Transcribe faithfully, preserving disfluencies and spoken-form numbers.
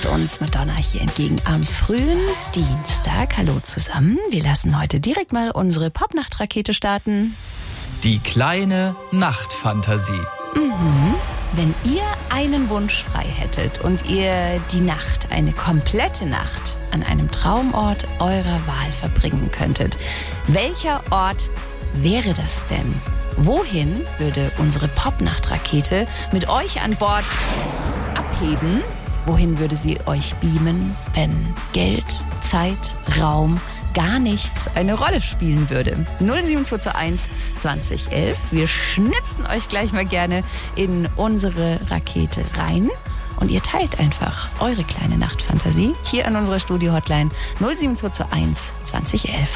macht uns Madonna hier entgegen am frühen Dienstag. Hallo zusammen. Wir lassen heute direkt mal unsere Popnacht-Rakete starten. Die kleine Nachtfantasie. Mhm. Wenn ihr einen Wunsch frei hättet und ihr die Nacht, eine komplette Nacht, an einem Traumort eurer Wahl verbringen könntet, welcher Ort wäre das denn? Wohin würde unsere Popnacht-Rakete mit euch an Bord abheben? Wohin würde sie euch beamen, wenn Geld, Zeit, Raum, gar nichts eine Rolle spielen würde? null sieben zwei zwei eins zwanzig elf. Wir schnipsen euch gleich mal gerne in unsere Rakete rein. Und ihr teilt einfach eure kleine Nachtfantasie hier an unserer Studio-Hotline null sieben zwei zwei eins zwanzig elf.